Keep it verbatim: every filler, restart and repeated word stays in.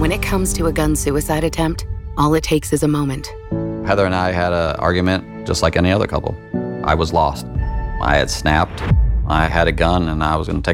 When it comes to a gun suicide attempt, all it takes is a moment. Heather and I had an argument just like any other couple. I was lost. I had snapped. I had a gun and I was going to take